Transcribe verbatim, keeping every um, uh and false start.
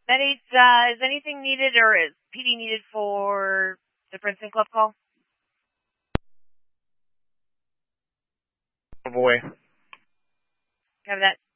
Betty, uh, is anything needed or is P D needed for the Princeton Club call? Oh boy. Have that.